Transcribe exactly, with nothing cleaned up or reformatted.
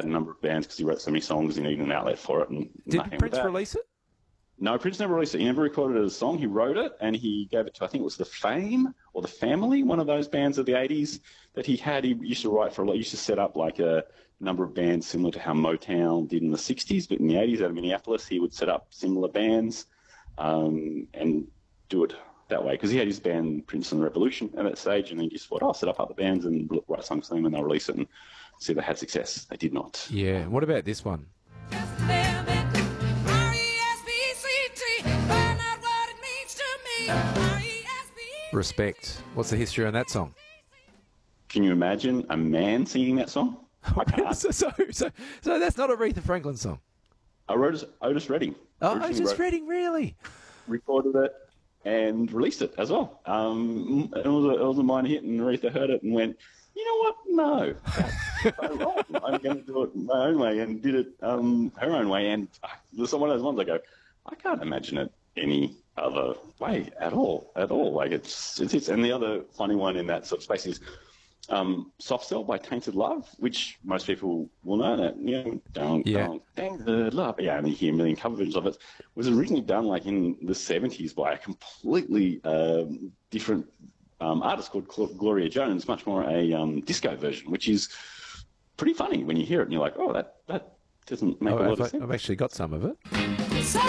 had a number of bands because he wrote so many songs, he needed an outlet for it. And Did Prince release it? No, Prince never released it. He never recorded it as a song. He wrote it and he gave it to, I think it was The Fame or The Family, one of those bands of the eighties that he had. He used to write for a lot. He used to set up like a number of bands similar to how Motown did in the sixties, but in the eighties out of Minneapolis, he would set up similar bands um, and do it that way. Because he had his band Prince and the Revolution at that stage, and he just thought, oh, I'll set up other bands and write songs for them and they'll release it and see if they had success. They did not. Yeah. What about this one? Respect. What's the history on that song? Can you imagine a man singing that song? I can't. so, so, so, so that's not a Aretha Franklin song? I wrote Otis, Otis Redding. Oh, Otis Redding, really? Recorded it and released it as well. Um, it, was a, it was a minor hit, and Aretha heard it and went, you know what? No. That's so wrong. I'm going to do it my own way, and did it um, her own way. And uh, there's one of those ones I go, I can't imagine it any other way at all, at all. Like it's, it's, it's, and the other funny one in that sort of space is um, Soft Cell by Tainted Love, which most people will know that, you know, don't, yeah. don't, Tainted Love. Yeah, and you hear a million cover versions of it. It was originally done like in the seventies by a completely um, different um, artist called Gloria Jones, much more a um, disco version, which is pretty funny when you hear it and you're like, oh, that, that doesn't make oh, a lot I've, of sense. I've actually got some of it. So